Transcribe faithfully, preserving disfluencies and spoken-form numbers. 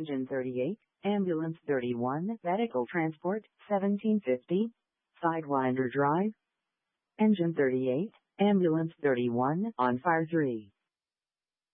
Engine thirty-eight, Ambulance thirty-one, Medical Transport, seventeen fifty, Sidewinder Drive. Engine thirty-eight, Ambulance thirty-one, on fire three.